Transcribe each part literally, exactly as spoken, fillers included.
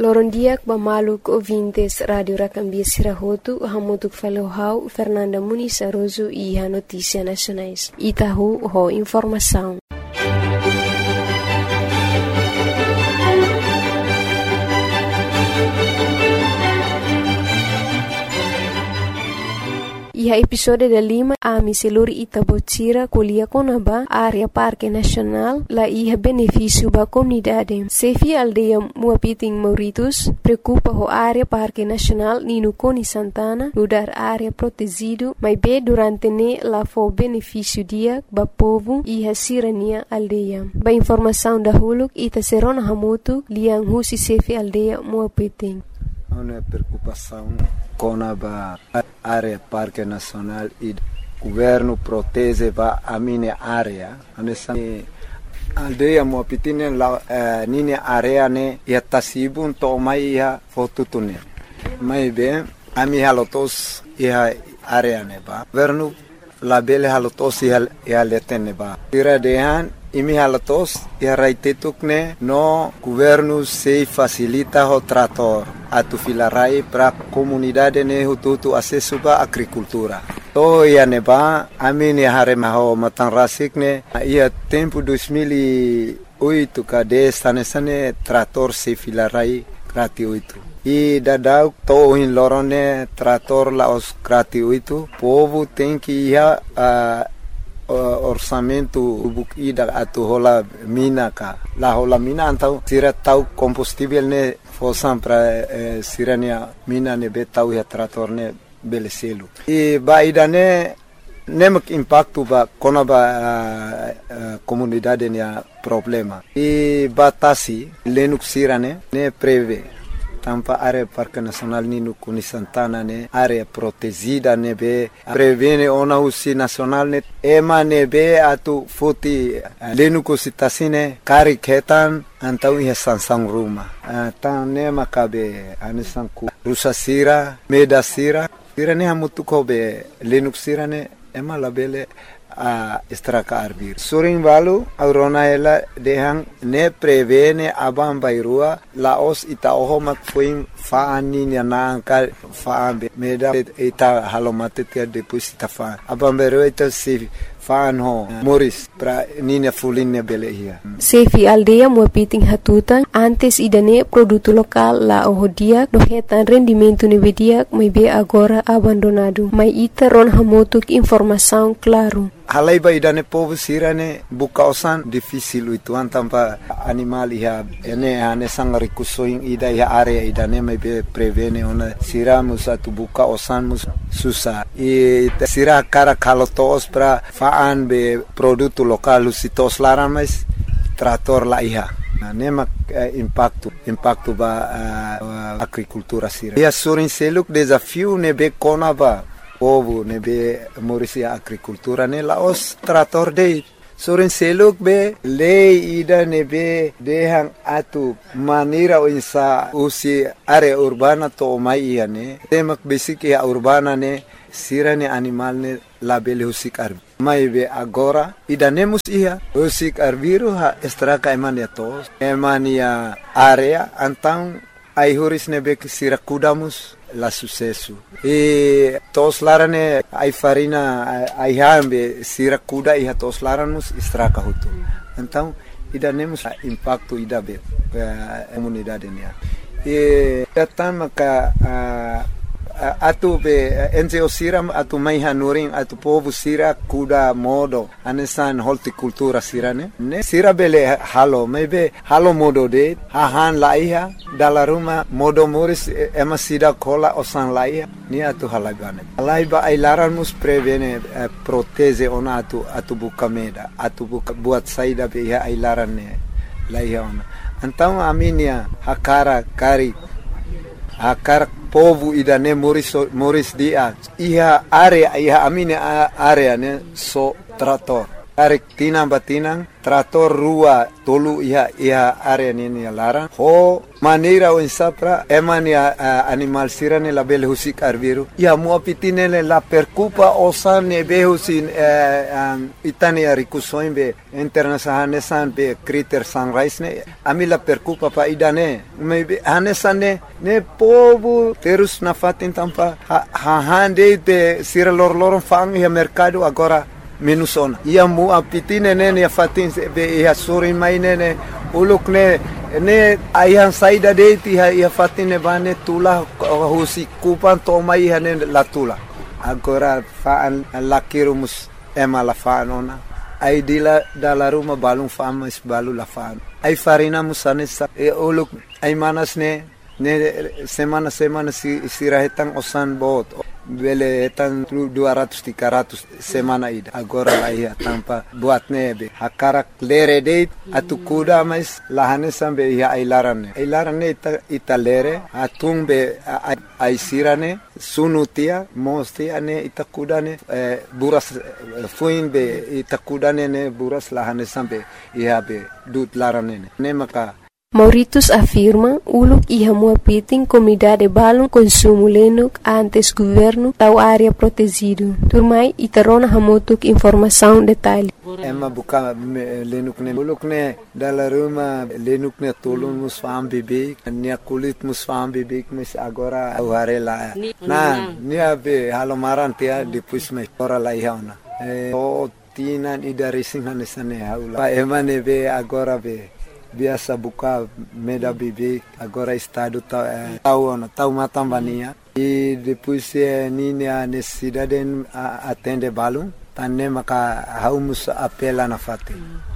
Lorondiak bamaluk ouvintes Radio Racambia Sirahotu, hamutuk falohau Fernanda Muniz Aroso e a Notícia Nacionais. Itahu ho informação. E a episódio da Lima, a miseluri Itabotira, colia conaba, área Parque Nacional, lá ia benefício para a comunidade. Sefi aldeia Muapiting Mauritus, preocupa a área Parque Nacional Nino Coni Santana, lugar área protegido, mas bem durante ne lá foi benefício dia, para povo e a sirania aldeia. Ba informação da Huluk, Ita Serona Hamutu, liang husi Sefi aldeia Muapiting. Uma preocupação com a área Parque Nacional e o governo protege a minha área. A aldeia Muapiting la minha área ne ia tasibun to mai ia fotutune. Mai bem a minha halotos ia área ne ba. Governo la bele halotos ia ia letene ba. Tira dehan imi halatos ia raitetukne no governo se facilita o trator atu filarai para comunidade ne hututu acesso ba agricultura. To ia neba amini hare maho matanrasik ne ia tempo dois mil e oito kade sane sane trator se filarai gratuito. E dadau to in lorone trator la os gratuito. Povo tem que ia a orçamento bukida atu hola mina ka la hola mina antau sira tau combustível ne fosan para eh, sirania mina ne betau ya trator ne beleselu e baida ne nemak impacto ba kona ba uh, uh, comunidade ne problema e batasi lenuk sirane ne preve tampa área Parque Nacional Nino Coni Santana ne área protegida ne be prevene ona usi nacional ne ema ne be atu futi lenu kusitasine kari ketan antau ia sansang ruma tan ne makabe anisanku rusa sira meda sira sira ne hamutu ko be lenu sira ne ema labele a estraka arbir suring balu aurona ela dehang ne prevene abam bairua laos ita ohomak fuim faani na ka faambe meda ita halomate te depois ita fa abam bairua ita se faan ho moris pra nina fulinne belehia Sefi aldeia Muapiting hatutan antes idane produto lokal la ohodia do hetan rendimento nevedia mai be agora abandonado mai ita ron hamotuk informação claro. Halai ba idane povo sirane buka osan difícil itu antampa animal iha ene ane sang rikusoing ida iha area idane mai be prevene ona sira musa tu buka osan mus susah e sira cara kalotos pra faan be produto lokal sitos laran mais trator la iha nema uh, impacto impacto ba uh, agricultura sira ia surin seluk desafio ne be konaba povo ne be morisia agricultura ne laos trator de soren seluk be le ida ne be dehang atu manira insa usi area urbana to mai ne temak basic ya urbana ne sirane animal ne label husik arbi mai be agora ida nemus ia husik arbiru ha estraka emania tos emania area antang ai huris ne be sira kudamus la sucesso e tos larane ai farina ai hambe sira kuda iha tos laramus estraka hutu então ida nemus impacto ida be comunidade nia e tatan maka atu be enze siram atu mai hanurin atu povo sira kuda modo anesan horticultura sirane ne sira bele halo maybe halo modo de hahan laiha dala ruma modo moris ema sida kola osan laiha ni atu halagane laiba ai laran mus prevene eh, proteze ona atu atu buka meda atu buka buat saida be ya ai laran ne laiha ona então aminia hakara kari hakara povo idane moris moris dia iha area iha amine area ne so trator tarik tinang batinang trator rua tolu iha iha area nini larang ho maneira o insapra emani uh, animal sirane la bele husik arbiru ia mua pitinele la percupa osane behusin uh, um, itani arikusoimbe internasahane san be kriter sunrise ne ami la percupa pa idane maybe hanesane ne povo terus na fatin tampa ha, ha hande be sira lor lor fang ia mercado agora menos ona ia mu apitine ne ne fatin be ia sori mai ne uluk ne ne ayah saida de ti ia fatin ne bane tula husi kupan to mai hane la tula agora faan lakirumus ema la faanona ai dila dalla ruma balung fama is balu la faan ai farina musane sa e uluk ai manas ne ne semana semana si sirahetang osan bot bele etan dua ratus tiga ratus semana ida agora la ia tampa buat nebe hakarak lere date atu kuda mais lahane sambe ia ailarane ailarane ita, ita lere atung be ai sirane sunutia mostia ne ita kudane eh, buras eh, fuin be ita kudane ne buras lahane sambe ia be dut larane ne, ne maka Mauritius afirma uluk iha muapiting comunidade balon consumo lenuk antes governo tau área protegido. Turmai itarona hamutuk informação detalhe. Emma buka lenuk ne uluk ne dala ruma lenuk ne tolun musfam bibik nia kulit musfam bibik mis agora warela. Na nia be halomaran tia depois me ora la ihauna. Eh o tinan idarisin hanesane haula. Pa emma ne be agora be biasa buka meda bibi agora estado tau eh, tau na tau matambania e depois eh, nini a necessidade a atende balum tanne maka haumus apela na fate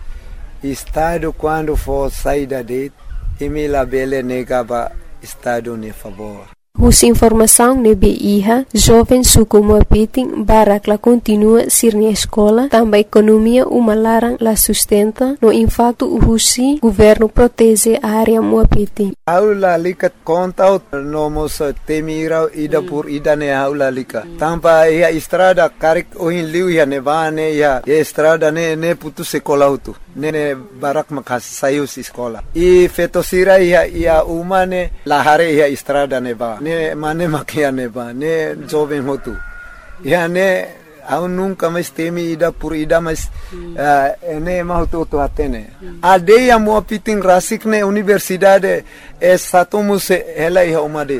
mm. Estado quando for saída de emila bele negaba estado ne favor. Husi informação nebe iha, jovem suku muapiting barak la continua sirni escola, também economia uma larang la sustenta, no impacto husi governo protege a área muapiting. Aula likat kontau no mos temira ida por ida ne aula lika. Tampa ia estrada karik ohin liu ia nevane ia estrada ne ne putu sekolah utu. Nene barak makas sayus escola. E fetosira ia ia umane lahare ia estrada neba. Ne mane makia neba. Ne jovem hotu. Ia ne au nunca mais temi ida por ida mas uh, ne mahutu tu atene. Ade ia muapiting rasik ne universidade é satumus ela ia umade.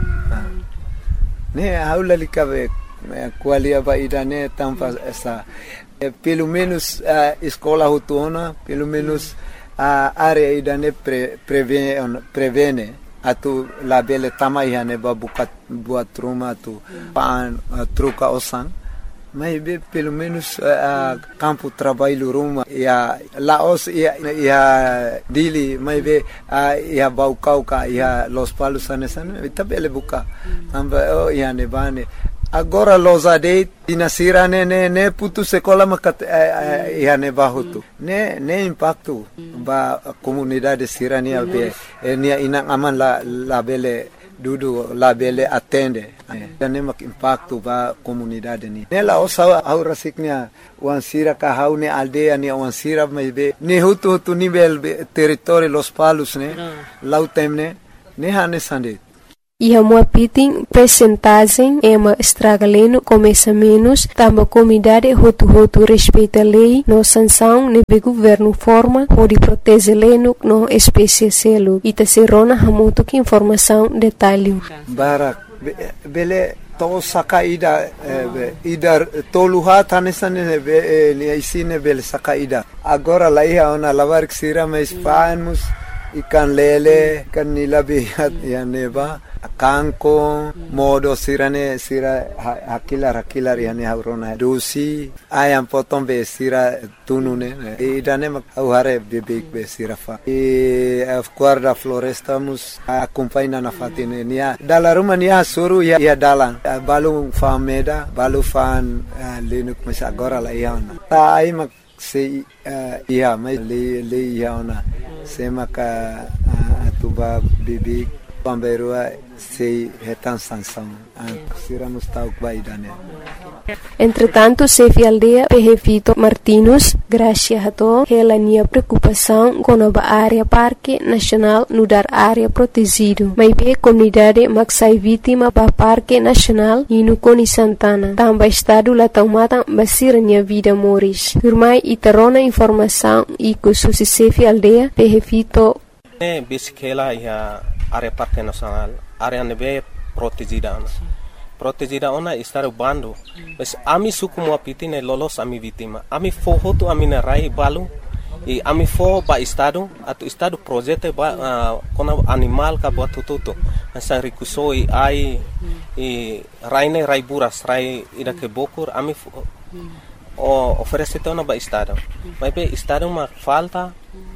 Ne aula likabe qualia ba ida ne tampa essa Eh, pelo menos a uh, escola rotona, pelo menos a uh, área idane pre, prevene, prevene atu labele tamai hane ba bukat buat rumah tu pan uh, truca osan mas be pelo menos a uh, campo trabalho rumah ya laos ya ya dili mas be uh, ya baukau ka ya los palos sanesan itabele buka tamba oh ya ne bane. Agora los ade dinasira ne ne ne putu sekolah makat eh, eh, ne bahutu ne ne impacto ba comunidade sirania be eh, nia inang aman la la bele dudu la bele atende eh, ne mak impacto ba comunidade ni ne la osa aura siknia wansira ka haune aldea ni wansira me be ne hutu hutu nivel territorio los palos ne lautemne ne hane sande. Iha muapiting percentagem ema estragaleno começa menos, tamba comunidade hotu-hotu respeita lei, no sanção nebe governo forma, pode proteger leno no espécie selo, ita serona hamuto que informação detalhe. Barak, bele to sakaida ida toluha tanesane be ni isine bele sakaida. Agora lá ia ona lavar que sira mais fanos ikan lele kan nilabihat ya neba kanko modo sirane sira hakilar hakilar yani haurona dosi ayam potong be sira tunune e dane mak hare bebek be sira fa e guarda floresta mus acompanha na fatine nia dalla romania suru ya ya dalan balu fameda balu fan lenuk mas agora la iana ta ai mak se ia mai le le iana se maka atuba bebek pamberua sei retan sanção sira mustau baidane. Entretanto, Sefi Aldea Pehevito Martinus, Gracia Hato, ela nia preocupação com a área Parque Nacional nudar área protegido. Mas be comunidade maxai vítima ba Parque Nacional e no Coni Santana. Também estado lá tomata basira nia vida moris. Turmai itarona informação e com susi Sefi Aldea Pehevito. Ne bisikela ya área Parque Nacional, área nebe protegida. Protegida ona estar bando. Mas ami suku muapiti ne lolos ami vítima. Ami foho tu ami na rai balu. E ami fo ba estado atu estado projeto ba uh, kona animal ka buat tututu. Asa rikusoi ai e raine rai buras rai ida ke bokur ami fo, o oferece tona ba estado. Mas be estado ma falta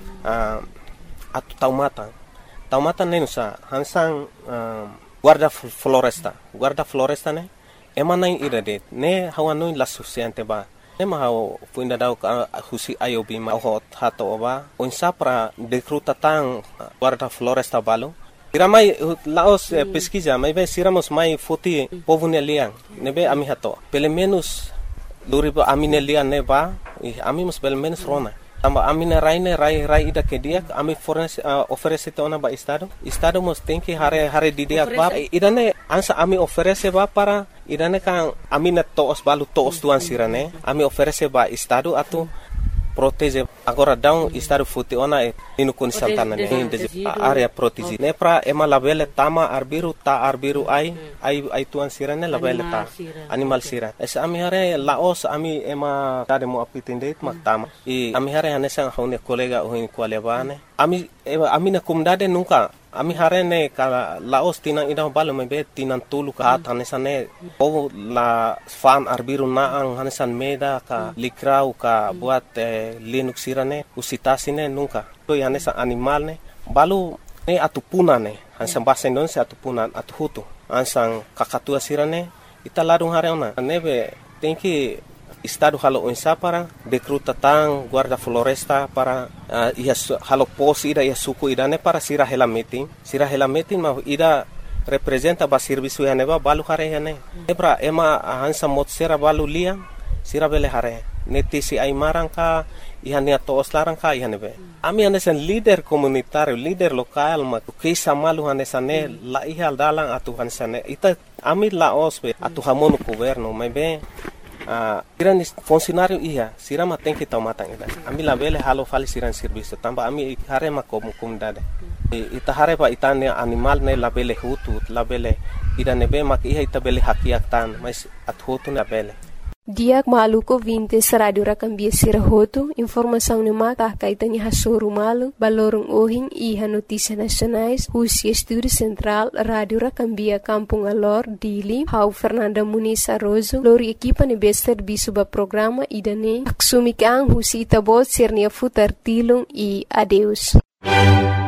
uh, atu taumata. Taumata ne nusa hansang uh, guarda floresta, guarda floresta ne, emana ida det, ne hawa no la suficiente ba, ne ma hawa puinda dau ka husi ayobi ma hot hato ba, onsa para decruta tang guarda floresta balo. Iramai laos eh, pesquisa, mai be siramos mai foti povune liang, ne be ami hato, pelo menos luri ba amine liang ne ba, e ami mus pelo menos rona. Tamba amina raine rai rai ida ke dia ami fornece uh, oferece tona ba estado estado mos tem que hare hare di dia ba idane ansa ami oferece ba para idane kan amina toos balu toos tuan sirane ami oferece ba estado atu protege agora down estado futi ona e inu kun santana ne area protege ne pra ema labele tama arbiru ta arbiru ai ai ai tuan sirane labele ta animal sira es ami hare laos ami ema tade mo apitinde mak tama e ami hare hanesa haune kolega ohin kwalebane ami ami na kumdade nunca ami hare ne ka laos tinang ida balo mebe tinang tulu ka hanesa ne o la fan arbiru na ang hanesan meda ka likrau ka buat eh, linux sirane usitasine nunca to hanesa animal ne balu ne atupuna ne hansan bahasa Indonesia atupunan atuhutu hansan kakatua sirane ita ladung hare ona nebe tenki estado halo onsa para decruta tang guarda floresta para uh, ia halo pos ida ia suku ida ne para sira hela meeting sira hela meeting ma ida representa ba serviço ya ne ba balu hare ya ne ebra ema hansa mot sira balu lia sira bele hare neti si ai marangka ihane atos larangka ihane be ami hanesan leader komunitario leader lokal ma kisa malu hanesane la ihal dalang atu hanesane ita ami la osbe atu hamon governo mai be Uh, siran funcionário ia, sirama tem que tomar tanga. Ami la bele halo fali siran serviço, tamba ami hare ma como comunidade. E ita hare pa itane animal ne la bele hutu, la bele ida nebe mak ia ita bele hakiak tan, mas at hutu na bele. Diak maluko vintes radio rakambia sirahoto, informação ne maka kaitanya hasuru malu, balorong ohing iha notícia nacionais, Husi Estúdio Central, Radio Rakambia Kampung Alor, Dili, Hau Fernanda Muniz Arrozo, lori equipa ne bester bisuba programa idane, aksumik ang Husi Itabot sirnia futar tilong e adeus.